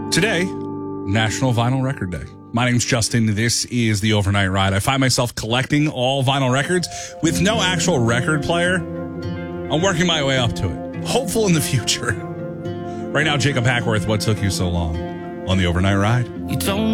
Today, National Vinyl Record Day. My name's Justin. This is the Overnight Ride. I find myself collecting all vinyl records with no actual record player. I'm working my way up to it. Hopeful in the future. Right now, Jacob Hackworth, what took you so long on the Overnight Ride? You don't